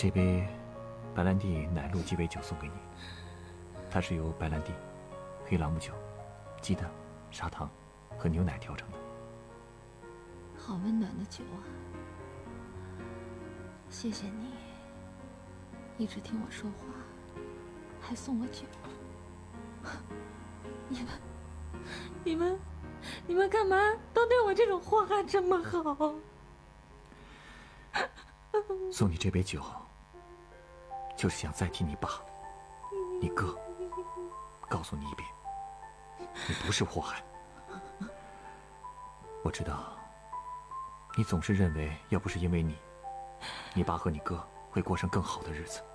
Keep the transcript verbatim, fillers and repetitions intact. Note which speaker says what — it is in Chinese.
Speaker 1: 这杯白兰地奶露鸡尾酒送给你，它是由白兰地、黑朗姆酒、鸡蛋、砂糖和牛奶调成的。
Speaker 2: 好温暖的酒啊！谢谢你，一直听我说话，还送我酒。你们，你们，你们干嘛都对我这种祸害这么好？
Speaker 1: 送你这杯酒，就是想再替你爸、你哥告诉你一遍，你不是祸害。我知道，你总是认为，要不是因为你，你爸和你哥会过上更好的日子。